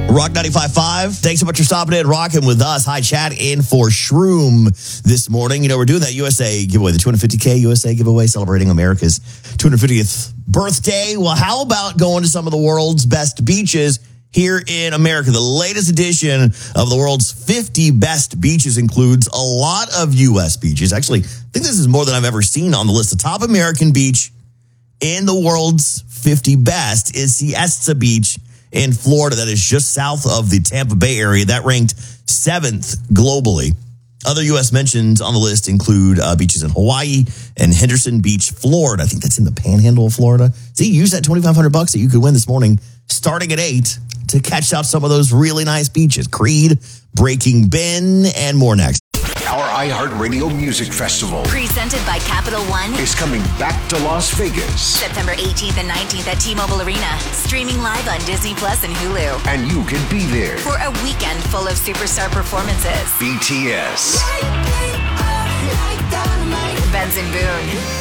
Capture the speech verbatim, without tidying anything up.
Rock ninety-five point five. Thanks so much for stopping in, rocking with us. Hi, chat in for Shroom this morning. You know, we're doing that U S A giveaway, the two hundred fifty K U S A giveaway, celebrating America's two hundred fiftieth birthday. Well, how about going to some of the world's best beaches here in America? The latest edition of the world's fifty best beaches includes a lot of U S beaches. Actually, I think this is more than I've ever seen on the list. The top American beach in the world's fifty best is Siesta Beach in Florida. That is just south of the Tampa Bay area. That ranked seventh globally. Other U S mentions on the list include uh, beaches in Hawaii and Henderson Beach, Florida. I think that's in the Panhandle of Florida. See, use that twenty-five hundred bucks that you could win this morning, starting at eight, to catch out some of those really nice beaches. Creed, Breaking Ben, and more next. Our iHeartRadio Music Festival, presented by Capital One, is coming back to Las Vegas. September eighteenth and nineteenth at T-Mobile Arena. Streaming live on Disney Plus and Hulu. And you can be there for a weekend full of superstar performances. B T S, Benson Boone,